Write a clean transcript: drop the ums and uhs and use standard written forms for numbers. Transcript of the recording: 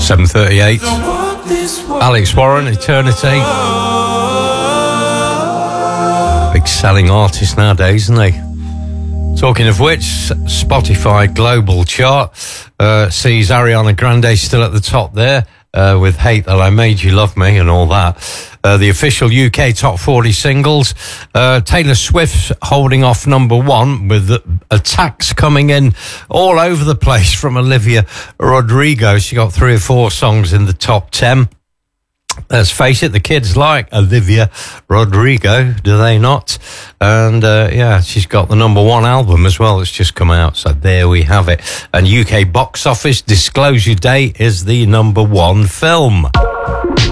7:38. Alex Warren, Eternity. Big selling artist nowadays, isn't he? Talking of which, Spotify Global Chart sees Ariana Grande still at the top there with Hate That I Made You Love Me and all that. The official UK Top 40 singles. Taylor Swift holding off number one with attacks coming in all over the place from Olivia Rodrigo. She got 3 or 4 songs in the top 10. Let's face it, the kids like Olivia Rodrigo, do they not? And yeah, she's got the number 1 album as well that's just come out. So there we have it. And UK box office, Disclosure Day is the number 1 film.